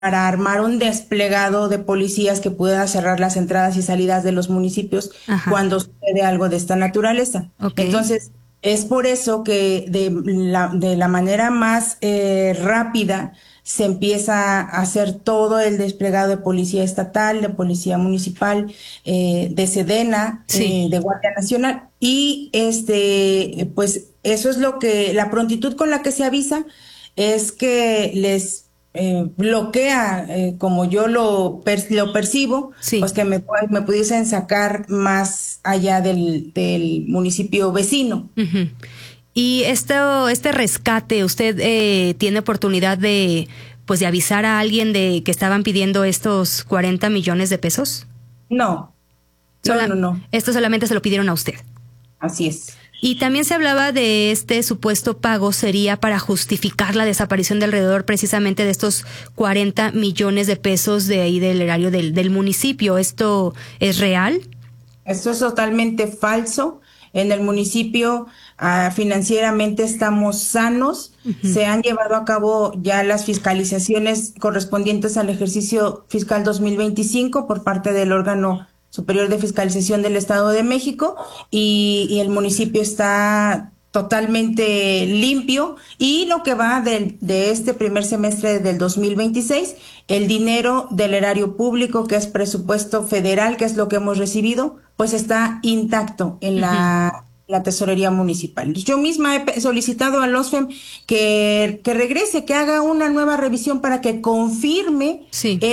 para armar un desplegado de policías que puedan cerrar las entradas y salidas de los municipios Ajá, cuando sucede algo de esta naturaleza. ok. Entonces, es por eso que de la manera más rápida se empieza a hacer todo el desplegado de policía estatal, de policía municipal, de Sedena, Sí. de Guardia Nacional. Y pues eso es lo que, la prontitud con la que se avisa es que les bloquea, como yo lo percibo, pues Sí. que me pudiesen sacar más allá del municipio vecino. Ujú. Y este rescate, ¿usted tiene oportunidad de, pues, de avisar a alguien de que estaban pidiendo estos 40 millones de pesos? No, no, Sola- no, no, Esto solamente se lo pidieron a usted. así es. Y también se hablaba de este supuesto pago sería para justificar la desaparición de alrededor precisamente de estos 40 millones de pesos de ahí del erario del municipio. ¿Esto es real? Esto es totalmente falso. En el municipio, financieramente estamos sanos. Ujú. Se han llevado a cabo ya las fiscalizaciones correspondientes al ejercicio fiscal 2025 por parte del órgano superior de fiscalización del Estado de México y el municipio está totalmente limpio y lo que va de este primer semestre del 2026, el dinero del erario público, que es presupuesto federal, que es lo que hemos recibido, pues está intacto en Ujú. la tesorería municipal. Yo misma he solicitado al OSFEM que regrese, que haga una nueva revisión para que confirme Sí.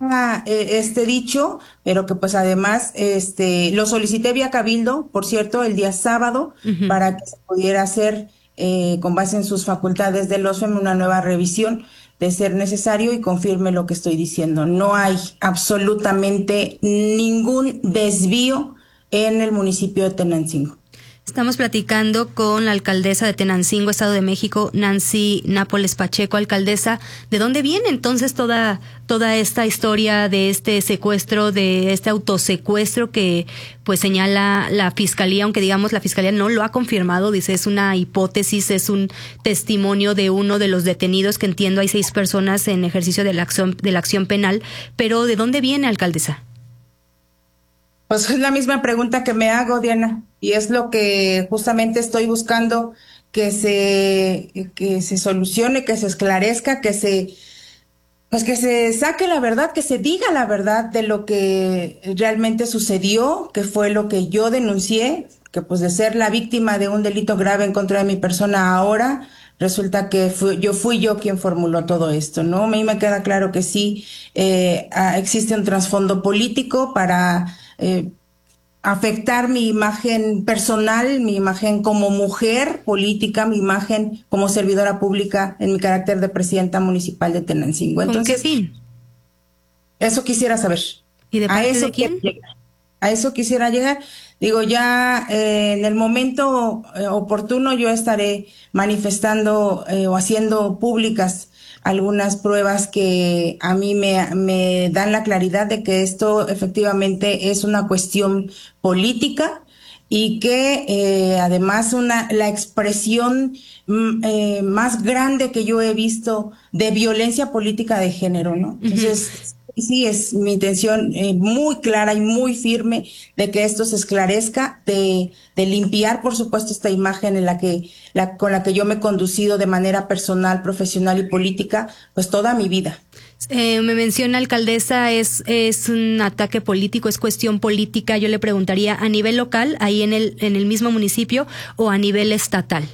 este dicho, pero que pues además lo solicité vía Cabildo, por cierto, el día sábado, Ujú. para que se pudiera hacer con base en sus facultades del OSFEM una nueva revisión de ser necesario y confirme lo que estoy diciendo. No hay absolutamente ningún desvío en el municipio de Tenancingo. Estamos platicando con la alcaldesa de Tenancingo, Estado de México, Nancy Nápoles Pacheco. Alcaldesa, ¿de dónde viene entonces toda esta historia de este secuestro, de este autosecuestro que pues señala la fiscalía, aunque digamos la fiscalía no lo ha confirmado, dice es una hipótesis, es un testimonio de uno de los detenidos, que entiendo hay 6 personas en ejercicio de la acción penal, pero ¿de dónde viene, alcaldesa? Pues es la misma pregunta que me hago, Diana, y es lo que justamente estoy buscando que se solucione, que se esclarezca, pues que se saque la verdad, que se diga la verdad de lo que realmente sucedió, que fue lo que yo denuncié, que pues de ser la víctima de un delito grave en contra de mi persona ahora, resulta que fui yo quien formuló todo esto, ¿no? A mí me queda claro que sí, existe un trasfondo político para afectar mi imagen personal, mi imagen como mujer política, mi imagen como servidora pública en mi carácter de presidenta municipal de Tenancingo. ¿Con qué Entonces, fin? eso quisiera saber. ¿Y de A parte de eso quiero quién? llegar. A eso quisiera llegar. Digo, ya en el momento oportuno yo estaré manifestando o haciendo públicas algunas pruebas que a mí me dan la claridad de que esto efectivamente es una cuestión política y que además la expresión más grande que yo he visto de violencia política de género, ¿no? Ujú. Entonces, sí, es mi intención muy clara y muy firme de que esto se esclarezca, de limpiar, por supuesto, esta imagen con la que yo me he conducido de manera personal, profesional y política, pues toda mi vida. Me menciona, alcaldesa, es un ataque político, es cuestión política. Yo le preguntaría, ¿a nivel local, ahí en el mismo municipio, o a nivel estatal?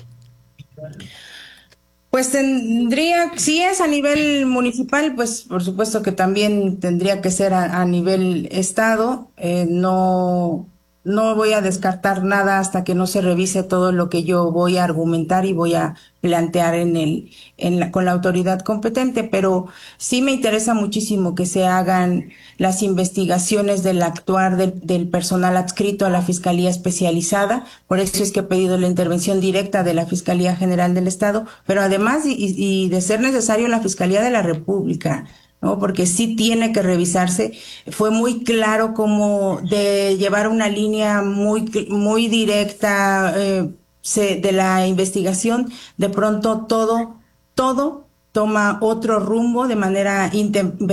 Pues si es a nivel municipal, pues por supuesto que también tendría que ser a nivel estado. No voy a descartar nada hasta que no se revise todo lo que yo voy a argumentar y voy a plantear con la autoridad competente, pero sí me interesa muchísimo que se hagan las investigaciones del actuar del personal adscrito a la Fiscalía Especializada. Por eso es que he pedido la intervención directa de la Fiscalía General del Estado, pero además y de ser necesario la Fiscalía de la República. ¿No? Porque sí tiene que revisarse. Fue muy claro como de llevar una línea muy directa de la investigación, de pronto todo toma otro rumbo de manera